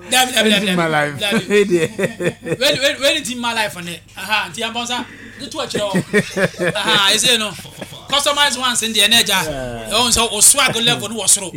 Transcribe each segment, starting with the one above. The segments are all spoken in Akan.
my life. When it's in my life on it. Aha, the ambassador. The two aha, is no customize once in the energy. Oh, so swag level was through.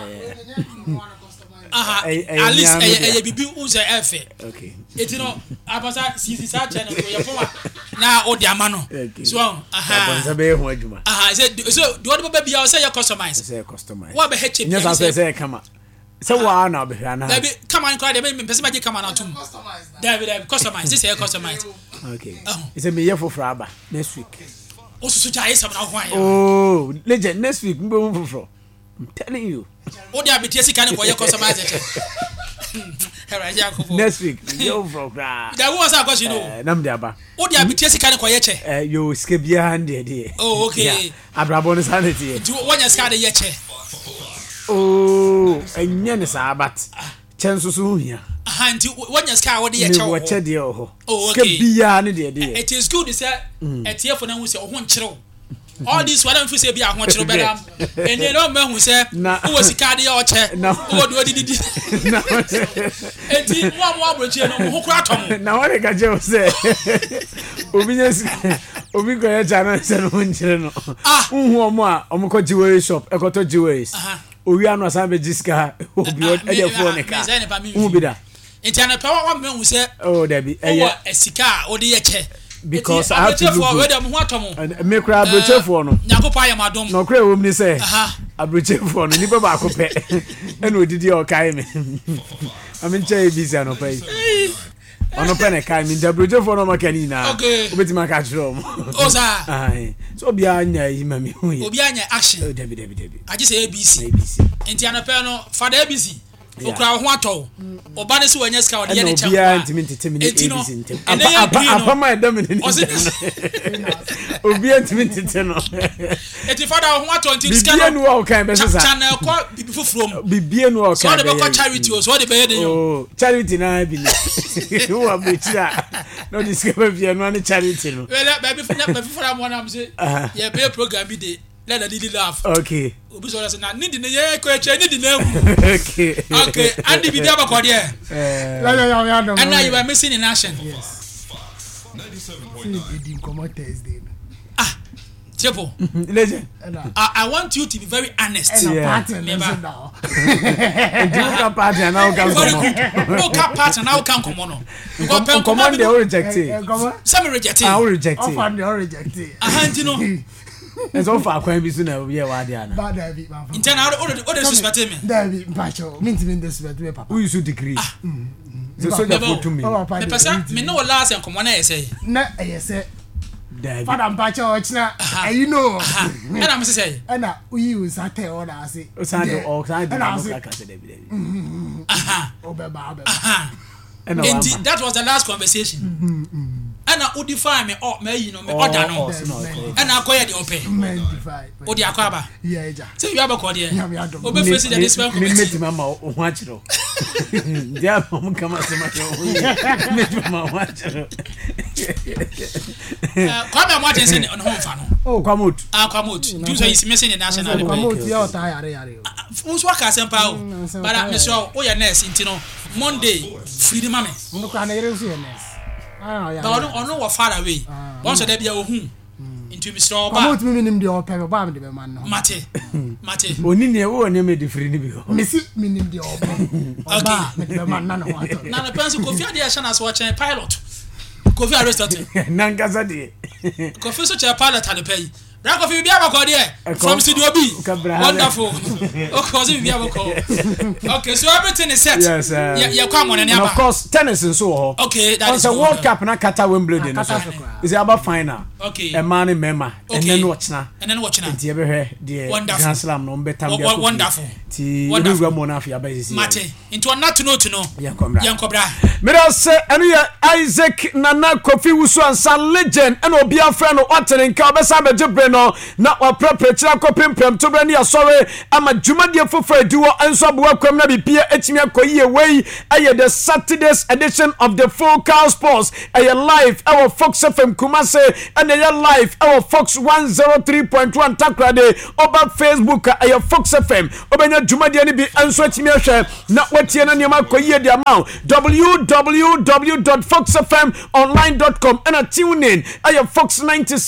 Aha, at least a baby who's a F. Okay. It's ambassador sees our channel now or the amano. So, aha, said so. Do what baby? I'll say you customize. Say customize. What be hitching? Yes, I say come on. So what now? Come on, cry. Person come on to David. Customize. This is customize. Okay. It's a me here for Fraba next week. Also, so some now. Oh, legend next week. I'm telling you. What they be testing kind of customize it. Next week, you from Fraba. That was our question. Namdiaba. What they be testing kind of quiet. You skip behind the Oh, okay. Abrabon sanity. Do one your scar the yeche. Oh, and yen is abat. Chance soon here. Handy, one your scar, what the yeche. Oh, okay. It is good to say a tear for them who say, oh, one chill. All this what I'm say be a one chill better. And you know, man who said, who was a cardi or chair? No, what did it? And one more bridge, who cracked on. Now, what I got you say. Obigo jana se no nchire no omo omko jewelry shop ekoto jewelries owi anu asan be jiska obi e dey phone ka ubida internet power one man who say oh debi esika o dey che because I have to look me cry abrochefo no nyakopa ya madom no cry wo mi say abrochefo no ni baba akopɛ ena odidi o kai me am nche busy no pay ono pene kai mi dabroje for no makani na obeti maka chrom oza so obi anya yi mami hu ye obi anya action debi aje say ABC enti anapɛ no fada ABC okura ho atɔ oba ne se wanya ska ode ye ne cha obi ntimi ntete mi ABC ntem apa ma edam ne obi ntimi ntete no enti fada ho atɔ enti ska no bibie no kan be sesa channel ko bibi fufuro bibie no kan so de be ko charity o so de be ye de yo charity na bi ni who abetira no discover bibie no na charity no well baby fufuro am na say ye be program bi de let the did laugh. Okay. Obi so say na need the ye ko eche need the Okay. Okay. And the video about there. And now you are missing in action. Yes. 97.9. Didn't come on Thursday. Chepo. Legend. I want you to be very honest. Never. Do party now can come. No party now can come on. Because command they reject it. Some reject it. I will reject it. Often they reject it. You know. It's all for akwan bi so na we wa dia na. Bad David. Intend all the suspect me. David Pacho. Mean to mean this me papa. Who you degree? So that put to me. The person me no last and come on I say. Na I say. David. Father Pacho ochna. You know. And I'm say. And na we use that order I say. Osando o kan dey like I say David. Obeba. And that was the last conversation. And I would define me or me, you know, me order no. And I acquire the open. Men defy. Or the aquaba. Yeah, so you have a call here. Obe face the this one. Me mama watch no. Dia mama come as much. Me mama watch no. Come watch and on home fan. Oh, Kwamut. Kwamut. Do so is missing the national. Kwamut ya yare. Who's work as empower. But I miss oh your nurse intino Monday free mama. No can hear you nurse. But I know what far away. Once a day be a home into Mr. Oba. Come out me nim the Oba ba me man. Mate. Oni ne wo ne me de free ni bi ho. Me si me nim the Oba. Okay. Me the man na no wato. Na na pensi Kofi Ade Asha na so watch pilot. Kofi arrested. Nankasa de. Kofi so che pilot ade pay. Bra Kofi bi abako there from Studio B. Wonderful. Okay, bi abako. Okay, so everything is set. Yes, yeah, come on and of course tennis and so. Okay, that is a World Cup na Qatar Wimbledon. It's about final. Okay. A man in Mema and then watch na. Ti ebe he the Grand Slam no betam dia. Wonderful. Ti ebe mo na afia ba sisi. Mate. Into not to know. Yankobra. Me da say enu ya Isaac Nana Kofi Wusu ansa legend and obi afra no watering ka obesa beje bre no na waprapechira kopempem to brani asore ama dwumadie fofo adiwo enso aboa kwam na bibia etimi akoyie wei aye the Saturday's edition of the Focal Sports aye live our Fox FM Kumase and aye live our Fox 103.1 Takrade oba Facebook aye Fox FM obenya dwumadie ni bi enso etimi ahwe na watie na niam akoyie de amount www.foxfmonline.com and tune in aye Fox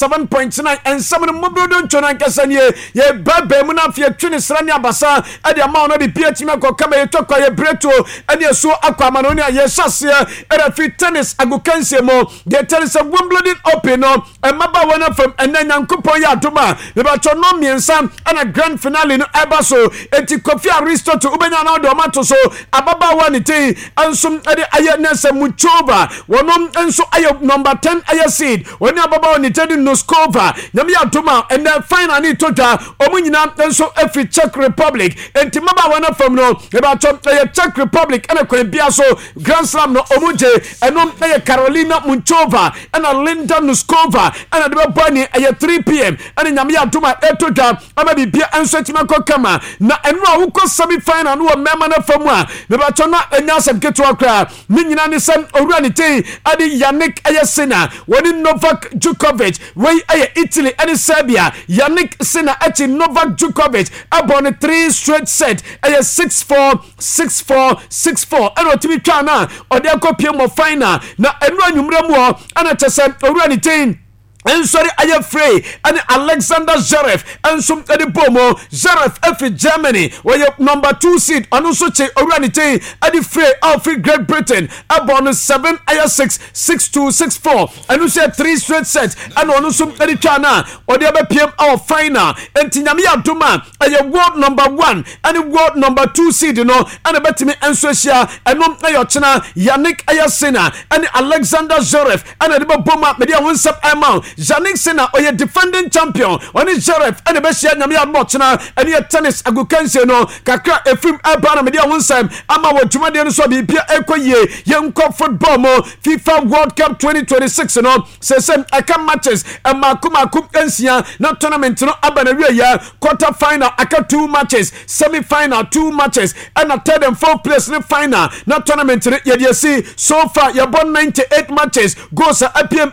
97.9 and some of the mobile chona kasanye ye baba mu na fie twene srani abasa e de amount no bi piachima ko kama ye tokwa ye breto and ye so akwama no ye hyase e fi tennis agukanse mo ye tennis Wimbledon Open no e maba wona from enanyankopon ya adoma be ba chono miensa and a grand finale no eba so enti Kofi Aristotle ubenya na do mato so ababa woni tin ansum e de aye nesa muchoba wonom enso aye number 10 aye seed woni ababa woni tedi Noskova nyame ya adoma and then finally total omunyina enso efi Czech Republic enti maba wona from no e ba chom aye Czech Republic and a kwebia so Grand Slam no omuje enom aye Carolina Muchova and a Linda Noskova and a de bani aye 3 p.m. and nyame ya adoma total ama bibia enso etima kama na enu a wuko semi final no mema na famu a me ba chona enya sabketo akra ni nyina ne sem owura ne tin ade Yannick aye Sinner woni Novak Djokovic wey aye Italy and Serbia Yannick Sinner achi Novak Djokovic abon 3 straight set aye 6-4 6-4 6-4 and otimi twa na ode akopie mo final na enu anwumra mu o ana chese owura ne tin and sorry aye free and Alexander Zverev and some edi bomo Zverev efi Germany where number 2 seed and also che oranite edi free of Great Britain abon 7 aye 6 6-2 6-4 and also 3 straight sets and also edi chana or the PM our final and tinyami aduma aye world number 1 and world number 2 seed you know and betimi ensosia and no aye chana Yannick aye Sinner and Alexander Zverev and edi bomo media won sub amount Yannick Sinner oye defending champion oni Zverev and be share nyame admochna and ye tennis agukanse no kakra efim abana media wonsam ama wo dwumade no so bibia ekoye yenko football mo FIFA World Cup 2026 no sesem aka matches makum ensia na tournament no abana wiya quarter final aka 2 matches semi final 2 matches and a third and fourth place in final na tournament ye dey see so far you born 98 matches goals APM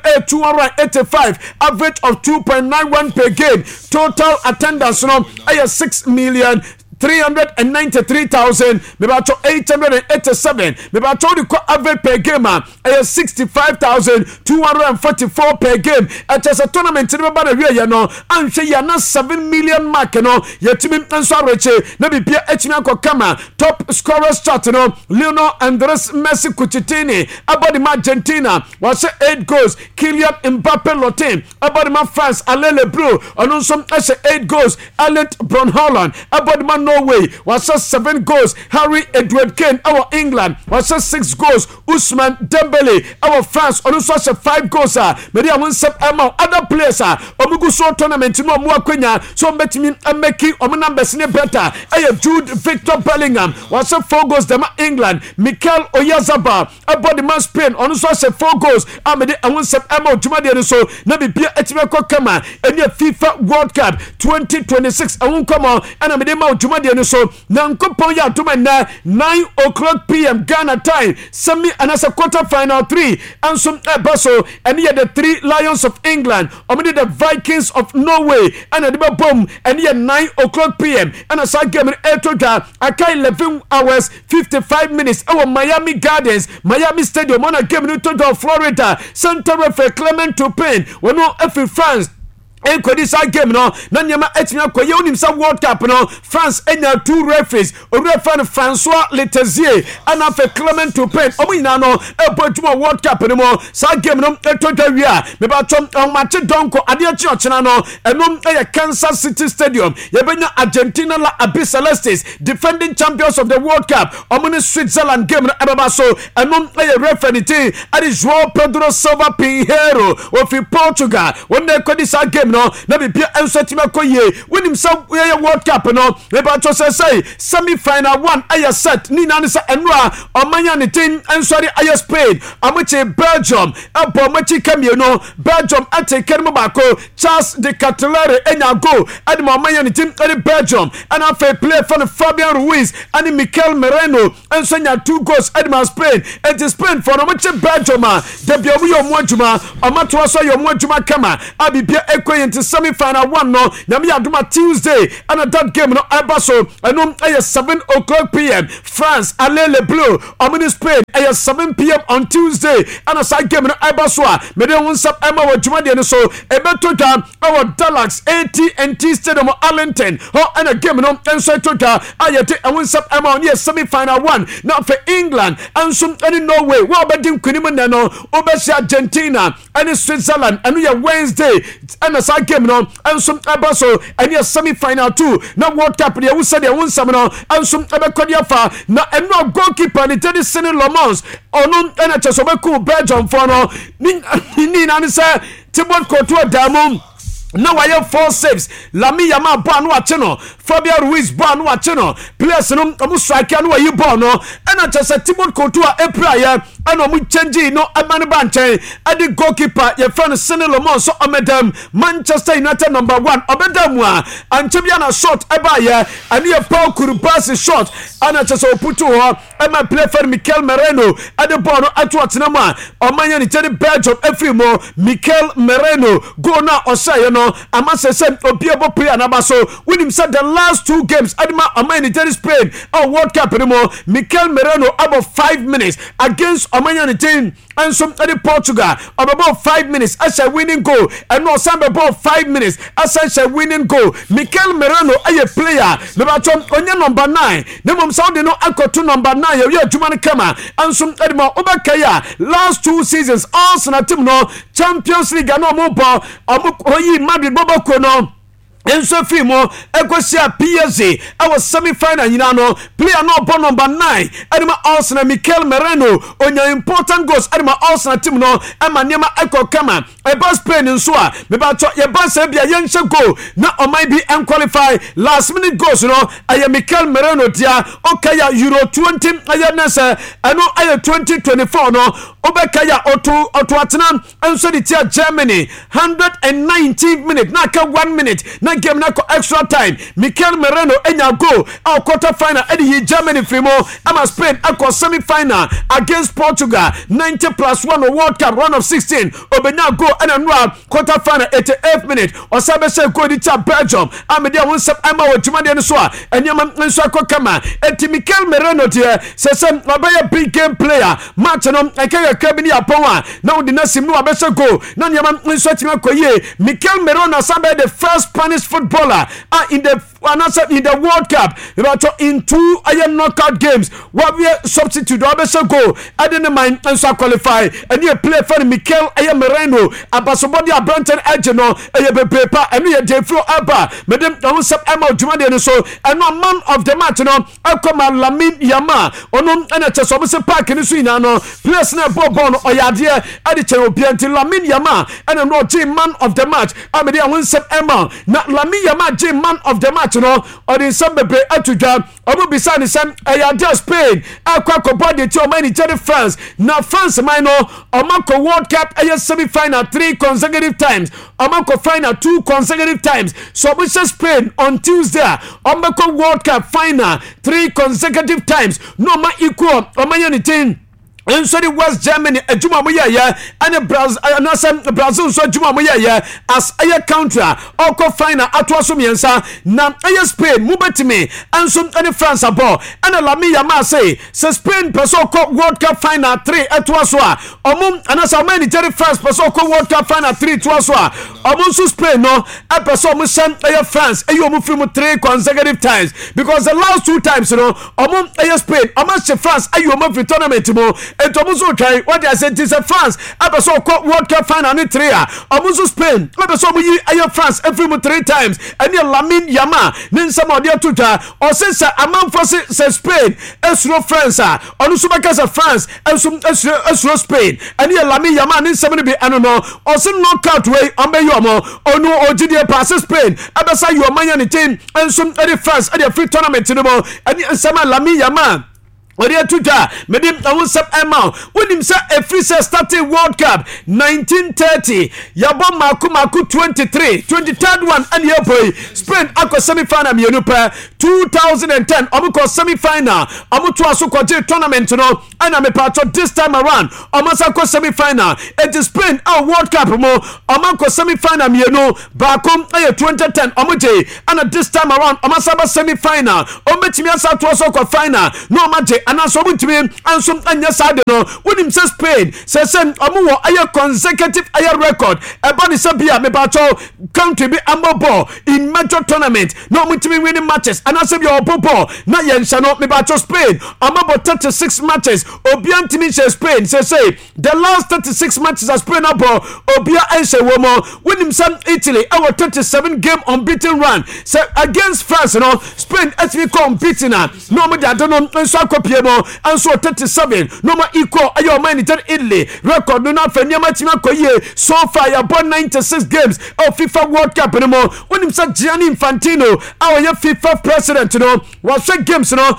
285 average of 2.91 per game. Total attendance no 6,393,000 mebacho 887 mebacho the average per game 65,244 per game at a tournament in the no and say na 7 million mark no yetimi enso areche na bibia etimi akokama top scorers chart no Lionel Andres Messi Cucitini about the Argentina was 8 goals Kylian Mbappe Lotin about the France Alain Lebrun on some 8 goals Alain Bron Holland about the Norway was 7 goals Harry Edward Kane our England was 6 goals Ousmane Dembele our France on also 5 goals media won sep amount other players omugu so tournament no mo akwanya so betimi ameki omo numbers ne better Jude Victor Bellingham was 4 goals them England Mikel Oyarzabal about the man Spain on also 4 goals amede won sep amount tumade so na bibia etime kokama enya FIFA World Cup 2026 awon come on and amede ma tumade so na nkopon ya tuma na 9:00 p.m. Ghana time semi anasa quarter final 3 and some baso and here the 3 Lions of England omede the Vikings of Norway and the bomb and here 9:00 p.m. and as I game total aka 11 hours 55 minutes our Miami Gardens Miami Stadium on a game in total Florida Center Referee Clement Turpin when no every France en kodi sa game no na nyama etimia koye onim sa World Cup no France enya 2 referees o referee François Letezier ana fe Clement Turpin omina no ebotuma World Cup no mo sa game no etoda wia me ba tom match donko ade achi ochena no enom Kansas City Stadium yebenya Argentina la Abicelestes defending champions of the World Cup omune Switzerland game no ebaba so enom referee team ade João Pedro Silva Pinheiro of Portugal when they kodi sa game no na bibia enso tima koye wonim sa World Cup no me ba to say semi final 1 aya set ni na se enra omanya ne tin ensori aya Spain amoche Belgium abo machi kamie no Belgium atake mu ba ko Charles de Ketelaere enya go adimo omanya ne tin Belgium and afa play for Fabian Ruiz and Mikel Merino enso nya 2 goals adimo Spain and Spain for no machi Belgium de bia wo yo adwuma amato so yo adwuma kama abibia ekoyente semi final 1 no nyame aduma Tuesday and that game no abaso eno 7:00 p.m. France allez les bleus omini Spain 7 p.m. on Tuesday and a side game no abaso a me de won sap ema adwuma de no so ebeto ta our Dallas AT&T Stadium Arlington ho and a game no enso toka ayete won sap ema on semi final 1 now for England and some any Norway we obedim kunimu na no obesi Argentina and Switzerland and we Wednesday and a side game no and some abaso and semi final 2 na World Cup de we say de won some no and some abekodia fa na eno goalkeeper ni Teddy Sene Lomons onu na chesobeku Belgium for no ni na say Thibaut Courtois damum now I have 4 saves. Lami Yama Banu Acheno, Fabian Ruiz Banu Acheno, players no Musaka no you bono, and I just said Thibaut Courtois a prayer, and no Muchenji no Amani Banche, and the goalkeeper, your friend Sene Lomon, so Amedam, Manchester United number 1, Obedamwa, and Chibiana shot Ebaya, and your Paul Kurubasi shot, and I just put to her, and my player for Mikel Merino, and the bono at Watinama, or Mania Teddy Belgium, every more, Mikel Merino, go now or say, no. I must say, Obiabo player Nabaso, when him said the last 2 games, Adima Omani Tennis Spain, or World Cup anymore, Mikel Merino about 5 minutes against Omani team. And some other Portugal of about 5 minutes as a winning goal, and no some about 5 minutes as a winning goal. Mikel Merino, a player, the on number 9. The mom sound no echo to number 9. You are Jumani Kama, and some Edmo Obakaya. Last 2 seasons, Arsenal team no Champions League, no more ball, Madrid Boboko no. Enso Fimo Equasia PSG our semi-final no player no ball number 9 Edema Arsenal Mikel Merino on your important goals Edema Arsenal team no Emma Nema Echo Kama Eba Spain in Sua Mebato Yeba Sebia Yensha go na o might be unqualified last minute goals no Aya Mikel Merino dia Okaya Euro 20 Aya Nasa Ano Aya 2024 no Obekaya Otu Atena Enso di tia Germany 119 minutes Naka 1 minute na game na extra time Mikel Merino enya go our quarter final Eddie Germany frimo ama Spain akọ semi final against Portugal 90+1 World Cup round of 16 obenya go and quarter final 88th minute osabese go di cha Belgium amedia won sep ama wo jumade no so a enyama nso akọ kama eti Mikel Merino tie sesem obaya big game player match no ekaya kabini apon a na odi na sim no abese go na nyama nso atimi akoye Mikel Merino sabe the first Spanish footballer in the World Cup in 2 knockout games what we substitute obese go I didn't mind and so qualify and you play for Mikel Merino abasobodi abranten ageno bepepa and you dey flow aba medem don sep ema odwumade no so and no man of the match no akoma Lamine Yamal ono na chesobese park ni so ina no place na ball no oyade ade che obianti Lamine Yamal and no man of the match amede won sep ema na Lamine Yamal man of the match no or in some bebe atudwa obo bisa ni sem ayade Spain akwa body ti o mani tell France na France man no omako World Cup semi final 3 consecutive times omako final 2 consecutive times so we Spain on Tuesday omako World Cup final 3 consecutive times no ma equal omanya team and so the West Germany Juma Moya and Brazil so Juma Moya as a counter or final atwasumiensa na Spain mubetime and some any France abo and Lamine Yamal say Spain person World Cup final 3 atwaswa omum anasa many tell France person World Cup final 3 atwaswa omum so Spain no a person musam France ayo mu film 3 consecutive times because the last 2 times you know omum Spain omum France ayo mu tournament mo etomuso try what I said is France episode World Cup final in 3 omuso Spain episode yi ayo France every 3 times and Lamine Yamal nin some of their tutor or since among say Spain esro France onu so because of France esro Spain and Lamine Yamal nin some be anono or sin knockout way ombe yomo onu ogide pass Spain abesa you man ni team and some France at the free tournament no and some Lamine Yamal Odia tuta medim awusap ema wonim sa every starting World Cup 1930 yabo maku 23rd one and yepo Spain akọ semi final mienu pa 2010 omuko semi final omuto aso kwaje tournament no ana me part this time around omasa akọ semi final it is Spain World Cup mo omako semi final mienu baako 2010 omuje ana this time around omasa ba semi final ometimi asa to aso kwa final no omaje anaso mutimi ansom anya sade no wonim se Spain se omuwo aye consecutive aye record ebani se bia me bacho country be amobo in major tournament no mutimi winning matches anaso bia opopo na yenhya no me bacho Spain amobo 36 matches obiantimi se Spain se the last 36 matches as Spain abo obia enhye womo wonim se Italy our 37 game unbeaten run se against France no Spain actually competing no me da no nso akopie mo and so 37 no more equal ayo man in Italy record no na fani amatima koye so far ya born 96 games of FIFA World Cup no more when him say Gianni Infantino our FIFA president no was games no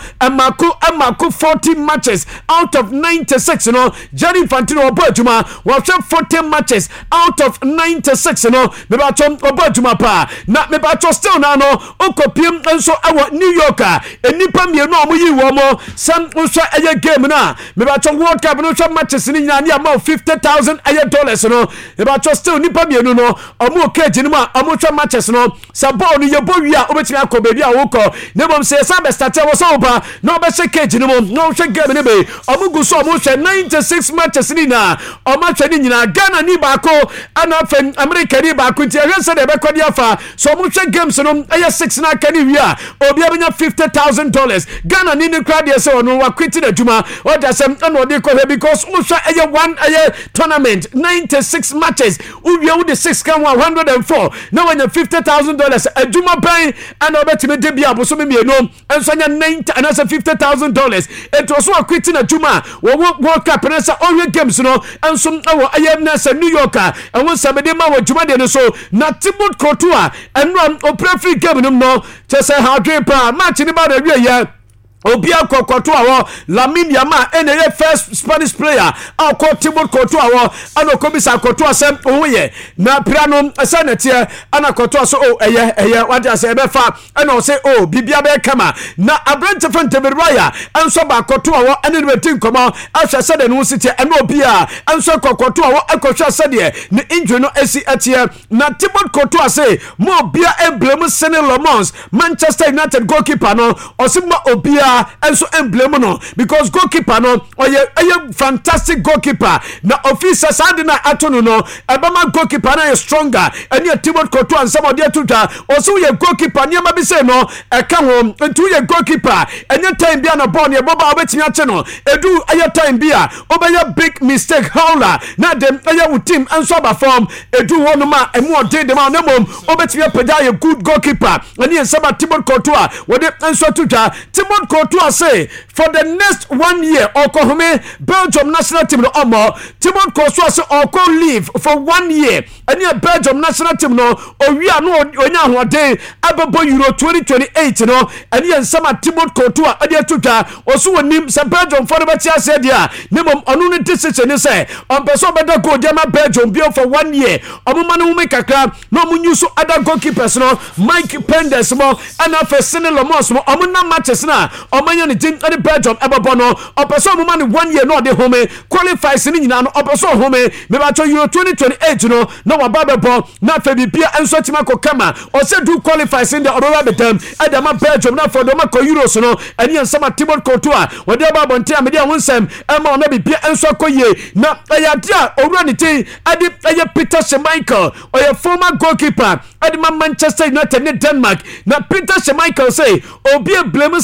amaku 40 matches out of 96 no Gianni Infantino obajuma was 40 matches out of 96 no me ba chom obajuma pa na me ba cho still na no okopiem enso awo New York enipa mienu omuyi wo mo sam aye game na me ba cho World Cup no cho matches ni nyina na ma $50,000 no me ba cho still nipa mienu no omo cage ni ma omo cho matches no sabon no yebo wi a obetimi akobebi a woko ne bom se sa be start wo so ba no be se cage ni mo no hwe game ni be omo gu so omo hwe 96 matches ni na omo hwe ni nyina Ghana ni ba ko ana fe America ni ba ko ti ehwe se de be kwadi afa so omo hwe games no aye 6 na ka ni wi a obi abenya $50,000 Ghana ni crowd ye se ono wa quit the juma what does some no dey call because usha aye one aye tournament 96 matches uwie with the 6 can 104 now when $50,000 a juma ban and obetime de bia boso me mienu enso nya 90 and $50,000 it was so quit the juma World Cup na sa all games no enso awo aye na sa New York and won sabede ma wo juma de no so na Thibaut Courtois and run opera free game no just say how dream pa match ni ba da wie ya Obia Kokoto awo Lamine Yamal ene first Spanish player akọ Thibaut Courtois awo ana komisa Courtois asem owoye na piano asanetie ana Courtois so eye what I say be fa ana o say bibia be kama na abrante Fonteberaya anso ba Courtois awo ene wetin komo ahwa sade no site ene obia anso Courtois awo akọhwa sade ne injury no esi atie na Thibaut Courtois say mo obia emblem Sene Lamons Manchester United goalkeeper no osimo obia and so emblem no because goalkeeper no oye fantastic goalkeeper na officers adina atono no ebama goalkeeper na stronger and your Thibaut Courtois and some of their tutor also your goalkeeper niam be say no eka ho ntu your goalkeeper any time bia na ball ne boba obetimi ache no edu aye time bia obaya big mistake howler na dem aye team and so ba form edu wonu ma emu ode dem na mom obetimi apeda your good goalkeeper and your saba Thibaut Courtois we dey so tutor Thibaut Courtois say for the next 1 year Okohome Belgium national team no omo Thibaut Courtois say oko leave for 1 year and your Belgium national team no owia no onya hoden abebo Euro 2028 no and your sama Thibaut Courtois ade tuta oso wonim se Belgium for the betia say dia nemom onu ne decision ni say on person better go dia ma Belgium bio for 1 year omuma no me kakra no munyuso other goalkeepers no Mike Penders mo and for Sene Lamons mo omuna matches na omanya ni team ade Belgium ebobo no opeso omuma ni 1 year no de home qualifies ni nyina no opeso home me ba cho Euro 2028 no na wa babebo na fa bibia enso tima ko kama o se do qualifies in the odowa betam ade ma Belgium na for do ma ko Euros no ani ensama Thibaut Courtois we de ba bonte amede awonsem ema ona bibia enso koye na ayadia owura ni tin ade Peter Schmeichel or former goalkeeper ade ma Manchester United ne Denmark na Peter Schmeichel say obi blame Sene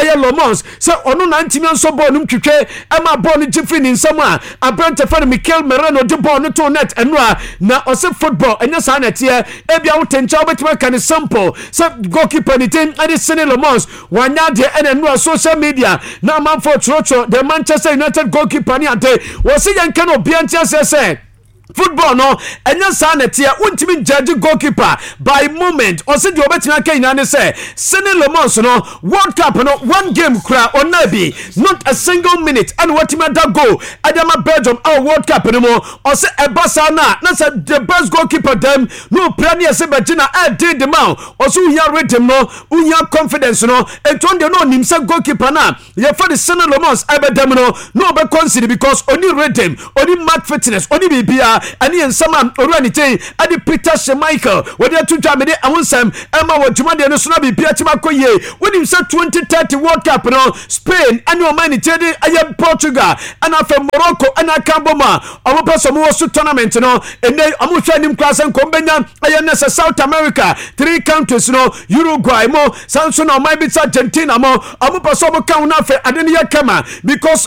ɛyɛ Lomons sɛ ɔno na ntimi nso ball no twetwe ɛma ball no gifri ni nsɛm a abrante fa no Mikel Merino de ball no to net ɛno na ɔse football ɛnyɛ saa nɛteɛ ebia wo tencha wobɛtumi aka ne sample sɛ goalkeeper ne tin ɛde Sene Lomons wanya deɛ ɛna ɛno social media na amanfo trotro the Manchester United goalkeeper ne ade wɔse yɛnka no obia ntia sɛ football no enya sa netia wontimi judge goalkeeper by moment o se de obetimi aka ina ne say Sene Lomons no World Cup no one game kra onabi not a single minute and watimi da goal adama Belgium our World Cup no mo o se ebasa na say the best goalkeeper them no premier se begina did the man o so unya rhythm no unya confidence no enton de no nim say goalkeeper na ye for the Sene Lomons ebedem no be consider because oni rhythm oni match fitness oni bibia ani ensama orani ten adi Peter Schmeichel wodi atutwa me de awonsam ema wodwuma de no so na bibia tima koye woni se 2030 World Cup no Spain ani o mani tedi aye Portugal ana fa Morocco ana Kamboma omo person wo so tournament no ene omo hwa nim class en kombenya aye na South America 3 countries no Uruguay mo sanso na omo bi Argentina mo omo person mo kan na fa ade ne yakama because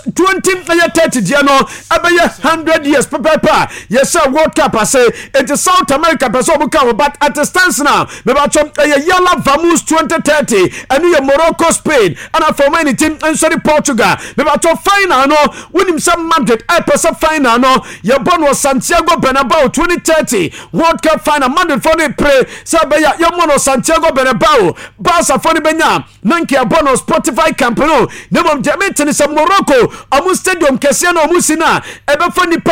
2030 dia no abaye 100 years papa yes World Cup I say it is South America person who come but at the stance now me ba chom Yala Vamoose 2030 and you Morocco Spain and for many team and sorry Portugal me ba chom final no win some Madrid I person final no your born was Santiago Bernabeu 2030 World Cup final Madrid for the pray say ya your mono Santiago Bernabeu Barca for the benya nanke abono Spotify Camp Nou nemo Diamante some Morocco amu stadium kese na omusina ebe for nipa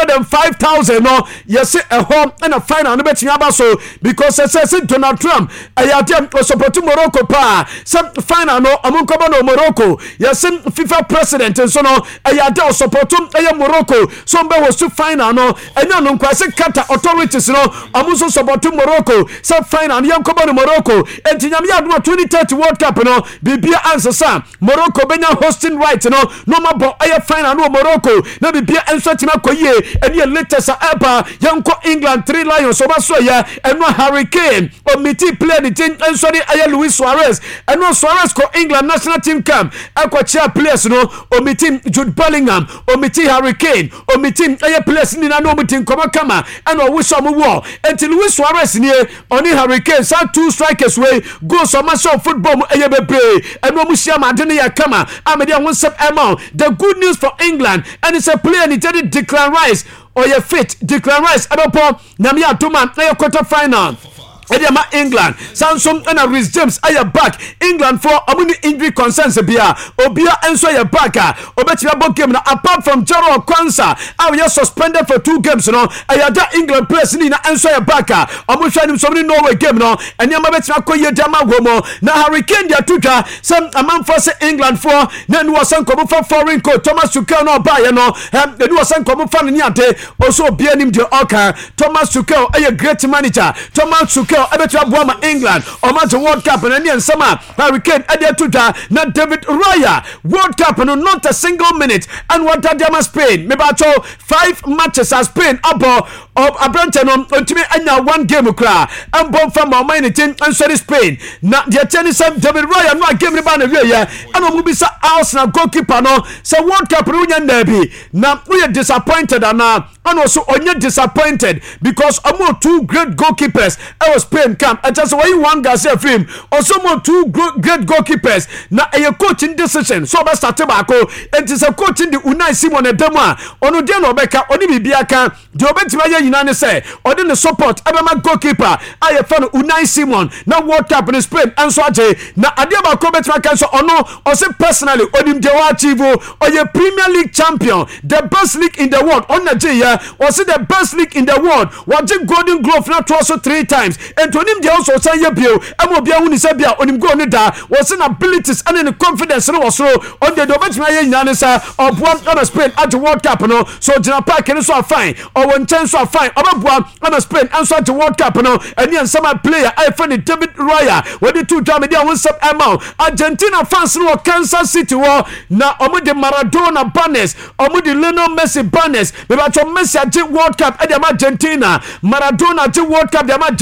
105,000 no yes a home and a final no betimi aba so because say Donald Trump ayadem support Morocco pa some final no amunkoba no Morocco yes FIFA president so no ayadem support Morocco so be was to final no enya no kwase Qatar authorities no amuso support Morocco so final yankoba no Morocco entinyam ya 2030 World Cup no bibia answer sa Morocco benya hosting right no mabo aye final no Morocco na bibia enso tima koye eni latest eba yanko England 3 Lions oba so ya eno Hurricane omiti play the team enso di aye Luis Suarez eno Suarez ko England national team camp akwacha players no omiti Jude Bellingham omiti Hurricane omiti aye players ni na no omiti koma kama eno wisho mu wo enti Luis Suarez ni oni Hurricane sa two strikers way go so ma show football mu aye bebre eno mu shia ma de ne ya kama amede won sep amount the good news for England and it's a player ni tedi Declan Rice or your fit Declan Rice adopo na me atoma na your quarter final Ediama England Samsung and Rhys James are back England for amuni injury concerns bia obia enso ya back obeti abo game na apart from Jaro Kwanza we are suspended for 2 games no ayada England players ni na enso ya back omo hwa nim so ni Norway game no eniama beti akoye diama gomo na Hurricane dia tuta some amount for England for na no wasan komo for foreign coach Thomas Tuchel no ba ye no eni wasan komo for ni ante also obia nim de oka Thomas Tuchel a great manager Thomas Tuchel ebetu aboama England o ma to World Cup na ne nsama Hurricane adiatuta na David Raya World Cup no not a single minute and what Diama Spain me ba to 5 matches as Spain abo of Abrante no ontimi anya 1 game kra and bomb from my team and sorry Spain na the tennis David Raya no game ni ba na wie ya and omu bisa Arsenal goalkeeper no so World Cup no nya na bi na we are disappointed and also onye disappointed because omo 2 great goalkeepers Spain camp and just why one guy say film also more 2 great goalkeepers na a coaching decision so be start back it is a coaching the Unai Simon Edemu a ono de no beka oni bibia kan de obetima ye yina ne say odi ne support abema goalkeeper aye fa no Unai Simon na World Cup in Spain and so aje na ade ba ko betima kan so ono o say personally odim de wa achieve o ye Premier League champion the best league in the world on Nigeria o say the best league in the world what Golden Glove na to also 3 times and onim de also san ye bio amo bia hu ni se bia onim go ni da was an abilities and the confidence no was so on the dobetima ye nyina ne sa oboa on Spain at the World Cup no so Gina Park ni so fine or one chance so fine oboa on Spain and so at the World Cup no and yan some player I find David Raya with the 2 time dia won sub amount Argentina fans no Kansas City wo na omo de Maradona banners omo de Lionel Messi banners be ba to Messi at World Cup at Argentina Maradona at World Cup at Argentina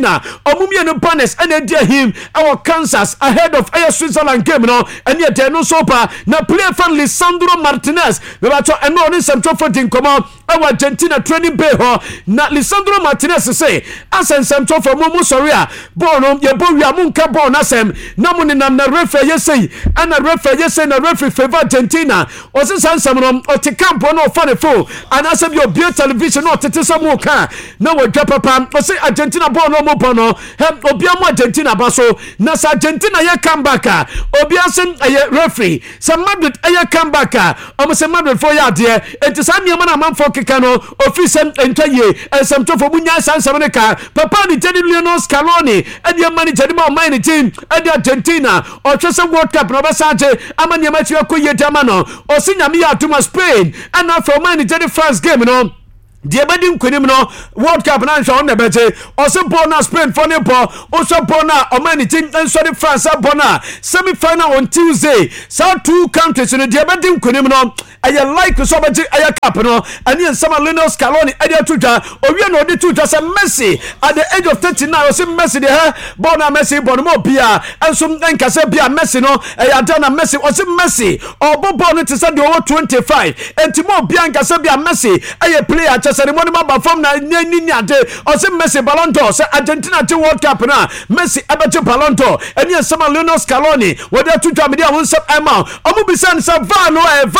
Argentina omumie no banners and dia him our Kansas ahead of Switzerland game no and yet no sopa na player fan Lisandro Martinez we bato eno ni central forward komo Argentina training bay ho na Lisandro Martinez say asen central for mumu sorry a ball no ye bo wi amunka ball na sem na mu ni nam na referee yesay and referee yesay na referee favor Argentina o se sansam no o te camp no fa ne fo and asem your beer television no tete so mu ka na wo dwa papa o se Argentina ball no mo bono obi am Argentina baso na sa Argentina ye come back obi asen referee some Madrid ye come back o se Madrid for ya de enti sa niam na man for keka no official entwaye ensem to for munya sansam ne ka papa ni Teddy Lionel Scaloni and your manager di ma man team and Argentina o twese World Cup no be saje amani ma twa koye dama no o se nyame ya tuma Spain and now for man Teddy France game no the bedding kunim no World Cup na nso na bete osimpo na Spain for ne po osimpo na omanity nso de France abona semi final on Tuesday so two countries in the bedding kunim no I like so bete I cap no and in some Lionel Scaloni ade tuja owie no de tuja say Messi at the age of 39 o say Messi de bona Messi bon mo bia enso nka say bia Messi no ya dana Messi o say Messi obobo no te say de 25 entimo bia nka say bia Messi aye player ceremony ba form na ni ade o se Messi Ballon d'Or se Argentina te World Cup na Messi abete Ballon d'Or eni sama Lionel Scaloni we dey to media won sub ema omo bi san sa va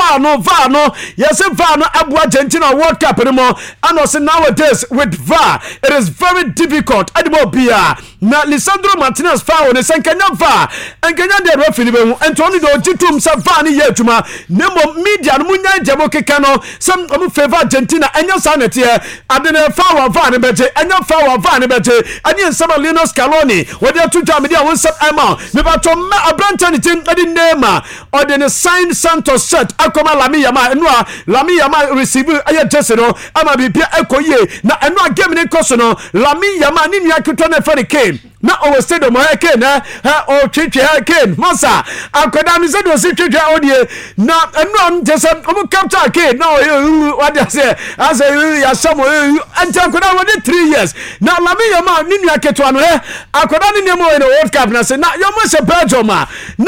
no yes va no abu Argentina World Cup no mo and also nowadays with VAR it is very difficult adimo bia na Lisandro Martinez foul ne senkanya va enkanya de referee be hu entoni do jitum sa va ni ye tuma nemo media no munya jabo keka no some omo favor Argentina enya sa adene foul va ne bete enya foul va ne bete ani sama Lionel Scaloni we dey to jam dia won sub ema me ba to abranta ni tin adi nema or the sign Santos shirt akoma Lamine Yamal Lamine Yamal receive aye jesse no ama bibia ekoye na eno game ni koso no Lamine Yamal ni nua keto na fere Kane na o stadium Kane o twetwe Kane masa akoda mi se do si twetwe odie na eno jesse o capture Kane na what they say as ya samo anta akoda won 3 years na Lamine Yamal ni nua keto no akoda ni nemo in the World Cup na say na yo mo se Belgium na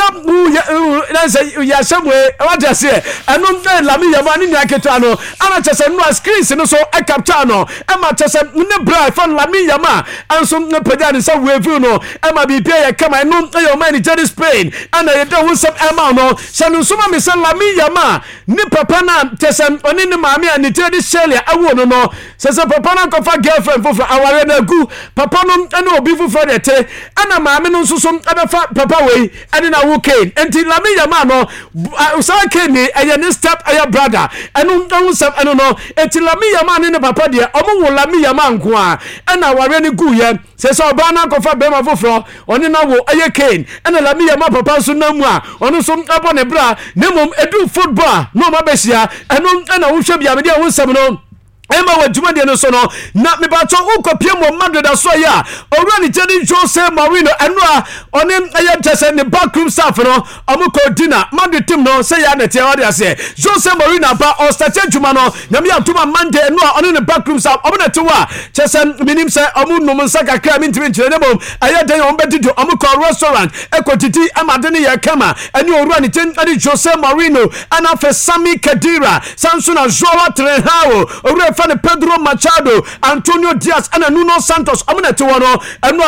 ya samo what they say eno Lamine Yamal ni nua keto no ana chese no screens no so e capture no e ma chese ne bra for Lamine Yamal anso ne pagya ni say we no ema bibia ya kama no e man Jerry Spain ana ye do some ema no sanu suma me say Lamine Yamal ni papa na chese oni ni maami ani Teddy Shelia awo no sese papa na kofa girlfriend fofo aware na gu papa no ene obi fofo de te ana maami no nso so abefa papa we ene na wo Kane enti Lamine Yamal no so Kane eye ni step eye brother enu don step enu no enti Lamine Yamal ni papa de omo wo Lamine Yamal nko a ena aware ni gu ye sese oba na kofa be ma fofo oni na wo eye Kane ena Lamine Yamal papa so na mu a ono so abo ne bra nemom edu football no ma besia enu ena wo hwe bia me de wo nsem no Emma wa juma de no so no na me ba to ukopie mo Madrid aso ya owura ni Teddy Jose Mourinho eno a oni aye tese ne backroom staff no omuko dina Madrid team no say ya na tie wa de ase Jose Mourinho ba o start juma no na me atuma Monday eno a oni ne backroom staff omo na te wa tese minim say omu no nsaka kra mi ntimi nkyere ne bom aye den on bedi do omuko restaurant ekotiti amade ne ya kama eni owura ni Teddy Jose Mourinho ana fe Sami Khedira Samsung Joao Trejao owura Pedro Machado, Antonio Diaz, and Nuno Santos. I'm going to one and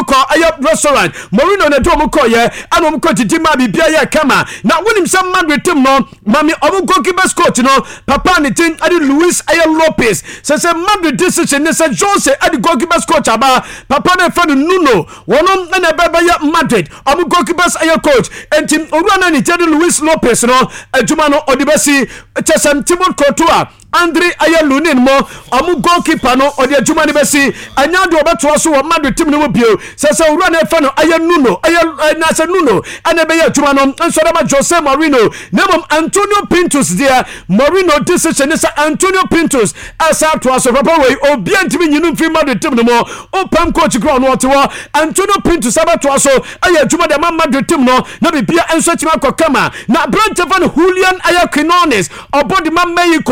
a restaurant. Mourinho na do muko ye, and muko titima bi bia ye kama. Na when him some Madrid team no, mami omu goalkeeper coach no, papa ni tin adi Luis Lopez. Say Madrid decision ne say Jose adi goalkeeper coach aba. Papa ne friend Nuno, wono na baba ya Madrid. Omu goalkeeper coach. And team Urana ni Teddy Luis Lopez no, ejuma no odibesi chesem Thibaut Courtois. Andre Ayalunin mo amu goalkeeper no odi adwuma ne besi anya de obeto so wo Madrid team no bio sese owura na fa no Ayanuno na se Nuno ana be ya adwuma no nso da ma Jose Mourinho nemom Antonio Pintus dia Mourinho decision is Antonio Pintus asa to aso papa we obi antimi nyinu fi Madrid team no mo opam coach ground no to Antonio Pintus abato aso aya adwuma de ma Madrid team no na bibia enso tima kokama na Brentford Julian Quinones obodi ma Mexico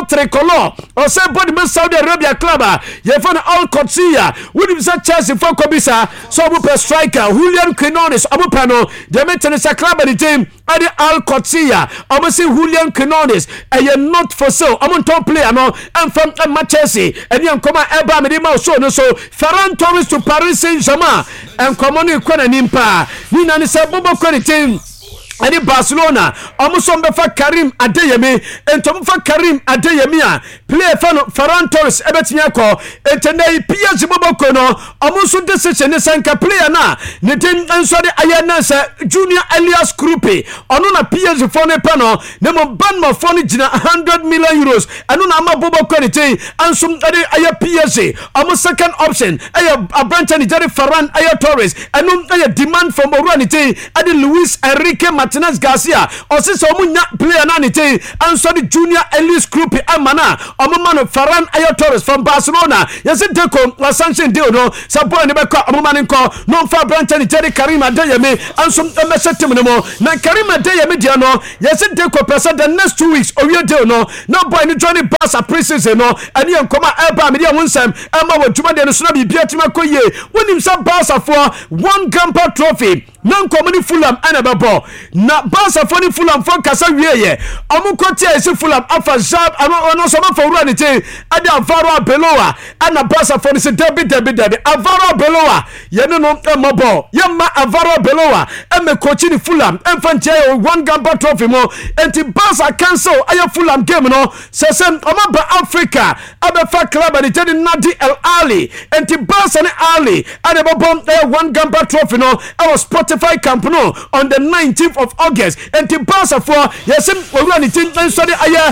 tricolor ose body me Saudi Arabia club ye for Al Qadsiya wonim say Chelsea for kobisa so omo per striker Julian Quinones omo pano de metene sa club the team ade Al Qadsiya omo say Julian Quinones eye not for sale omo top player no and from Chelsea and yan koma eba me ma so no so Ferran Torres to Paris Saint-Germain and common ikwana nimpa ni na ni say bobo kwani team Ani Barcelona omuso mbefa Karim Adeyemi entomfa Karim Adeyemi a play Ferran Torres ebetimi akọ entenei PSG boboko no omuso decision ne sanka player na ne tin enso de ayana sa Junior Elias Krupe ono na PSG for ne pa no ne mo ban mo for ne gina 100 million euros eno na ma boboko ne tin ansum de aya PSG omo second option aya abranche ne Jerry Ferran aya Torres eno aya demand from Orani tin ade Luis Enrique Martinez Garcia osisi omunya player na ne tin anso the Junior Elias Krupe amana omumano Ferran Ayo Torres from Barcelona yesi deko la sanction deal no sabo ne beka omumano nko no fa branch ne Jerry Karim Adeyemi anso emese team no mo na Karim Adeyemi dia no yesi deko person the next 2 weeks owie deal no boy ni join Barca preseason no ani enkoma eba me dia wonsam ema wadwuma de no so na bibia tima koye wonim sa Barca for one Gamper trophy nan komuni Fulham anababo na Barca for ni Fulham for kasa wieye omukoti esi Fulham afa Jab ono so ma for run it ade Alvaro Arbeloa ana Barca for ni David Alvaro Arbeloa ye no mobo ye ma Alvaro Arbeloa eme coach ni Fulham emfanche one Gamper trophy mo enti Barca cancel aye Fulham game no sesem omaba Africa abefa club and it Nadi El Ali enti Barca ni Ali ade bobom one Gamper trophy no our Spotify camp no on the 19th of August and the Barca for yes we run it in sorry aya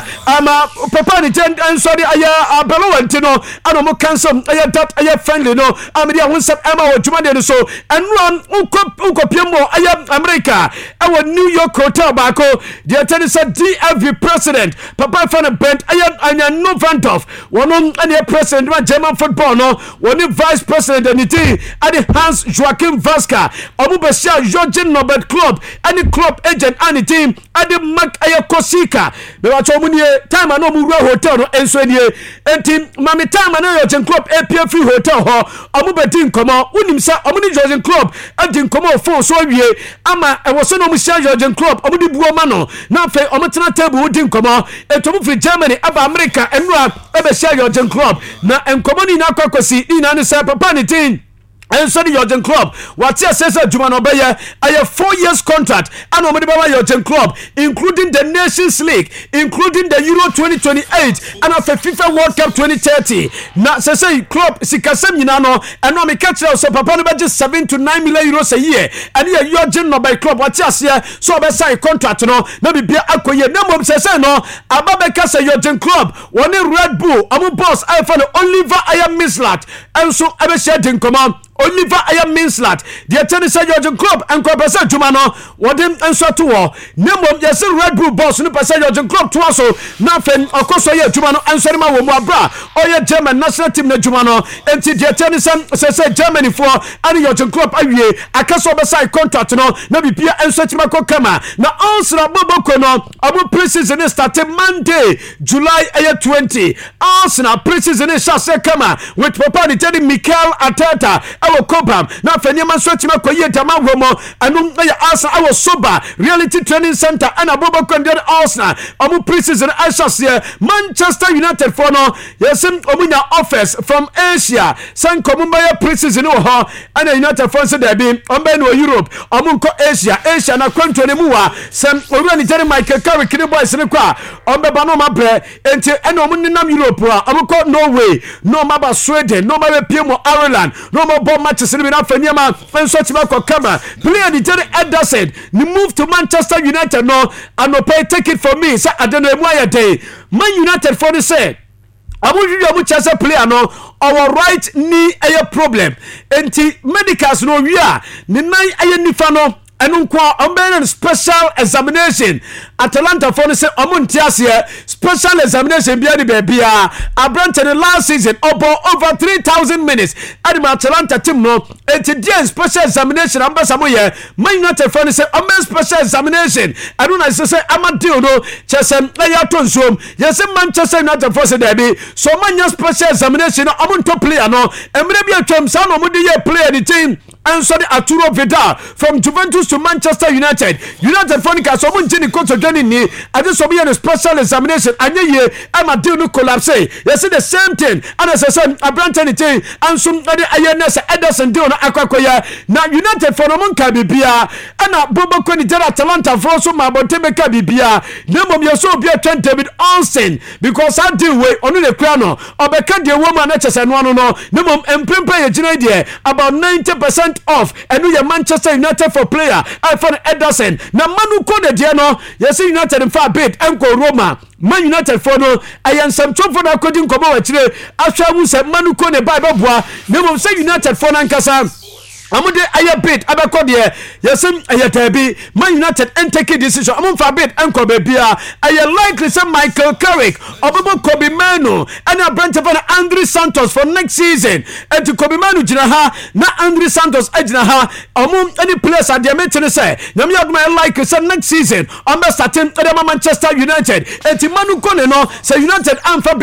papa ni ten and sorry aya Belo antino and mo cancel aya that aya friendly no amdia won sep ema o dwuma de so and run ukopiem aya America our New York hotel bako the attorney said DFB president papa fan bent aya no Vantoff one and president of German football no one vice president and it ade Hans Joachim Vasca obu besia Jorgen Nobel club any club agent any team ade Mark Ayakosika be wa chomunie time na mu ruwa hotel no enso nie enti mami time na Jorgen club APF hotel ho omu beti nkomo unim sa omu ni Jorgen club adi nkomo phone so wie ama e wo so no mu sia Jorgen club omu di buo ma no na fe omu tena table udi nkomo etomu fi Germany aba America enua e be sia Jorgen club na nkomo ni na kwakosi ni na ne sa papa ni team and so the Jorgen club what says Jumano Bayer a 4 years contract and Omadi Baba Jorgen club including the Nations League including the Euro 2028 and of the FIFA World Cup 2030 na say club sikasem nyinano and no me catch so papa no budget 7 to 9 million euros a year and here Jorgen Nobel club what says here so be sign contract no na bibia akoye na mom say no ababeka say Jorgen club one Red Bull amu boss I follow Oliver Aya Mislat and so abe share din command Oliver Aya Minslat, the attorney said Jorgen club and Corpesa Jumano, what him and so to war. Nemo, yes, Red Bull boss, no Passa Jorgen club to also, nothing, of course, I Jumano and Sarima Wabra, or your German national team, Jumano, and the attorney said Germany for any Jorgen club, I can't oversight contract, no, be Pia and Satimako Kama. Now, also, Bobokono, our preseason started Monday, July 20. Arsenal preseason is Shase Kama with Papa telling Mikel Arteta. Our Cobham now Fenyaman Sotima Koye Tamagomo and Arsenal our Soba Reality Training Center and Abobo Condor Arsenal Omu preseason Ashas here Manchester United for no yes Omunya offers from Asia San Komumbaya preseason ho and United for so there be Ombeno Europe Omunko Asia na kwantone muwa Sam Orani Jerry Michael Carrick ni boys ni kwa Ombeba no mabre enti eno omuninam Europe Omuko Norway no maba Sweden no mabe Piemo Ireland no maba matches in the Fanyama and such Kama. Player the Jerry Ederson, you move to Manchester United no and no pay take it from me. Say I don't know why day. Man United for the say. I want you to player no our right knee a problem. Enti medicals no we are. Ni nine aye nifano. And special examination Atalanta for say omuntiasia special examination bi ani bebia Abrante last season over 3,000 minutes at the Atalanta team no enti special examination ambassador moye Man United fan say special examination I don't know say amadio no chesem ayato nsom yes Manchester United for say there be so man special examination amonto player no emre bi atwam sa no mudi ye player the team and so the Arturo Vidal from Juventus to Manchester United Fonica so mun jini coach Johnny ni ade so be a special examination anye ye ama deal no collapse yes the same thing and as I said Abrante ni team and some ade ayeness Ederson deal no akwakoya na United for no mun ka bibia ana bobo ko ni jara Atalanta for so ma bonte me ka bibia na mom ye so be Trent David Olsen because I deal way onu le kura no obeka de woman na chese no no na mom empempe ye jina de about 90% off and we are Manchester United for player for Ederson na manu ko de dia no yes United in far bid enko Roma Man United for no ayan some top for na kodin komo wa chire ahwa mu se manu ko ne ba boa na mom say United for nankasa amude aye bid abeko de yesem aye tabi Man United and take a decision amon fa bid enko be bia aye likely say Michael Carrick obobo Kobe Manu and Abrante for Andre Santos for next season and to Kobe Manu jina ha na Andre Santos ajina ha amon any players at the meeting say nyame aduma like say next season am starting Manchester United and Manu Kone no say United am fa